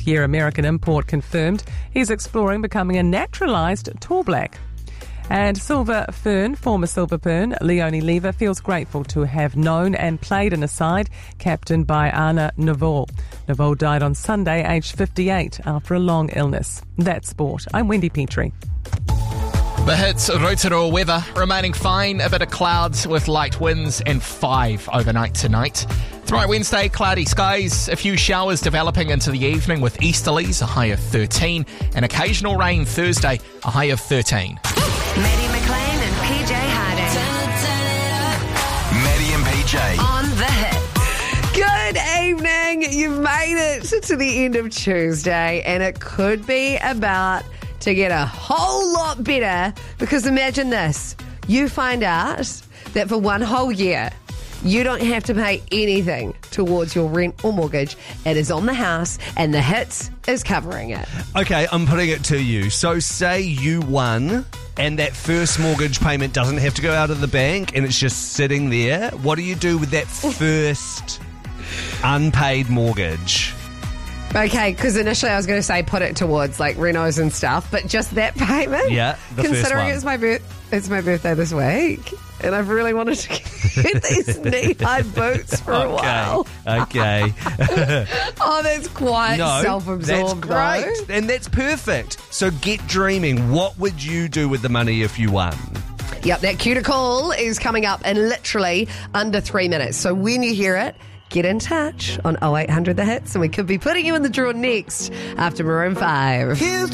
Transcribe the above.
fifth-year American import confirmed. He's exploring becoming a naturalised tall black. And former Silver Fern, Leonie Lever, feels grateful to have known and played in a side captained by Anna Neville. Neville died on Sunday, aged 58, after a long illness. That's sport. I'm Wendy Petrie. The Hits Rotorua weather remaining fine, a bit of clouds with light winds and 5 overnight tonight. Tomorrow Wednesday, cloudy skies, a few showers developing into the evening with easterlies, a high of 13, and occasional rain Thursday, a high of 13. Maddie McLean and PJ Harding. Maddie and PJ. On The Hit. Good evening. You've made it to the end of Tuesday, and it could be about to get a whole lot better, because imagine this. You find out that for one whole year, you don't have to pay anything towards your rent or mortgage. It is on the house, and The Hits is covering it. Okay, I'm putting it to you. So say you won and that first mortgage payment doesn't have to go out of the bank and it's just sitting there. What do you do with that first unpaid mortgage? Okay, because initially I was going to say put it towards like renos and stuff, but just that payment? Yeah, the first considering one. it's my birthday this week, and I've really wanted to get these knee-high boots for a while. Okay. Oh, that's quite self-absorbed, that's great. though. And that's perfect. So get dreaming. What would you do with the money if you won? Yep, that cue to call is coming up in literally under 3 minutes. So when you hear it, get in touch on 0800 The Hits, and we could be putting you in the draw next after Maroon 5.